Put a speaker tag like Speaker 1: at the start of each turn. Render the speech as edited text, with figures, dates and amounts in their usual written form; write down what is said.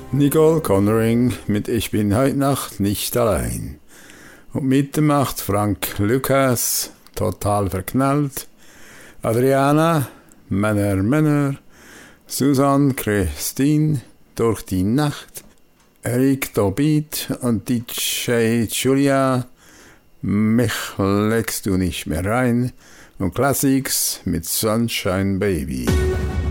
Speaker 1: Nicole Connery mit Ich bin heute Nacht nicht allein. Und mitmacht Frank Lucas, Total verknallt. Adriana, Männer, Männer. Susanne Christine, Durch die Nacht. Eric Tobit und DJ Julia, Mich legst du nicht mehr rein. Und Classics mit Sunshine Baby.